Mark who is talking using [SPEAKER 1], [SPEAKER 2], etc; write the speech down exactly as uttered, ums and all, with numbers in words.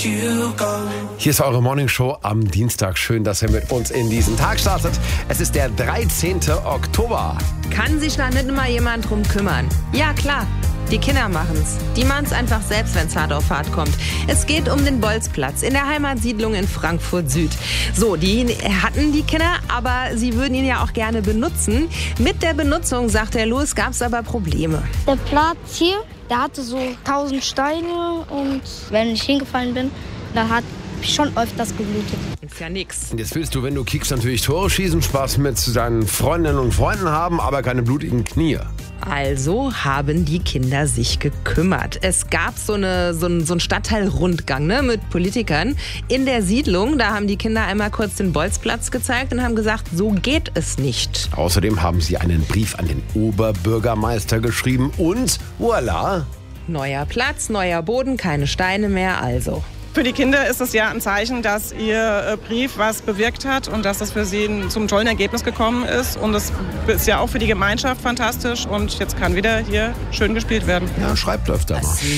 [SPEAKER 1] Hier ist eure Morningshow am Dienstag. Schön, dass ihr mit uns in diesen Tag startet. Es ist der dreizehnten Oktober.
[SPEAKER 2] Kann sich da nicht immer jemand drum kümmern? Ja, klar. Die Kinder machen's. Die machen's einfach selbst, wenn's hart auf hart kommt. Es geht um den Bolzplatz in der Heimatsiedlung in Frankfurt Süd. So, die hatten die Kinder, aber sie würden ihn ja auch gerne benutzen. Mit der Benutzung, sagt der Louis, gab's aber Probleme.
[SPEAKER 3] Der Platz hier, der hatte so tausend Steine und wenn ich hingefallen bin, da hat schon öfters geblutet.
[SPEAKER 2] Ist ja nix.
[SPEAKER 1] Und jetzt willst du, wenn du kickst, natürlich Tore schießen, Spaß mit deinen Freundinnen und Freunden haben, aber keine blutigen Knie.
[SPEAKER 2] Also haben die Kinder sich gekümmert. Es gab so, eine, so, einen, so einen Stadtteilrundgang, ne, mit Politikern in der Siedlung. Da haben die Kinder einmal kurz den Bolzplatz gezeigt und haben gesagt, so geht es nicht.
[SPEAKER 1] Außerdem haben sie einen Brief an den Oberbürgermeister geschrieben und voilà.
[SPEAKER 2] Neuer Platz, neuer Boden, keine Steine mehr, also.
[SPEAKER 4] Für die Kinder ist es ja ein Zeichen, dass ihr Brief was bewirkt hat und dass es für sie zum tollen Ergebnis gekommen ist. Und das ist ja auch für die Gemeinschaft fantastisch. Und jetzt kann wieder hier schön gespielt werden.
[SPEAKER 1] Ja, schreibt öfter mal.